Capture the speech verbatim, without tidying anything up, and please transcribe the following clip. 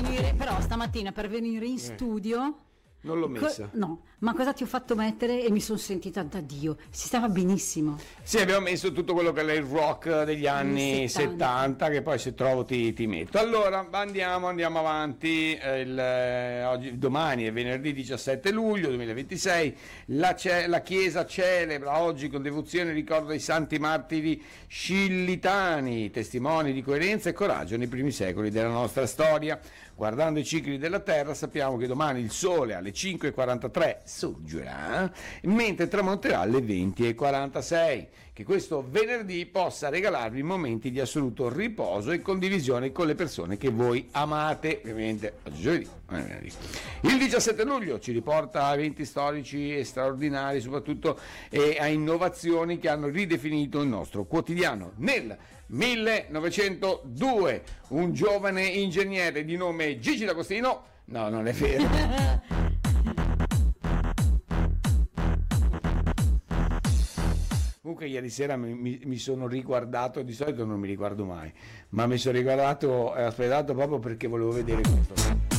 venire, però stamattina per venire in Eh. studio Non l'ho co- messa. no, ma cosa ti ho fatto mettere? E mi sono sentita da Dio, si stava benissimo. Sì, abbiamo messo tutto quello che è il rock degli anni Anni settanta. settanta, che poi se trovo ti, ti metto. Allora, andiamo, andiamo avanti. Eh, il, eh, oggi, domani è venerdì diciassette luglio duemilaventisei. La, ce- la Chiesa celebra oggi con devozione il ricordo dei santi martiri scillitani, testimoni di coerenza e coraggio nei primi secoli della nostra storia. Guardando i cicli della Terra sappiamo che domani il Sole alle cinque e quarantatré sorgerà, mentre tramonterà alle venti e quarantasei. Che questo venerdì possa regalarvi momenti di assoluto riposo e condivisione con le persone che voi amate. Ovviamente oggi è giovedì, non è venerdì. Il diciassette luglio ci riporta a eventi storici e straordinari, soprattutto e a innovazioni che hanno ridefinito il nostro quotidiano. Nel millenovecentodue un giovane ingegnere di nome Gigi D'Agostino, no, non è vero, comunque ieri sera mi, mi- mi sono riguardato, di solito non mi riguardo mai, ma mi sono riguardato e aspettato proprio perché volevo vedere questo.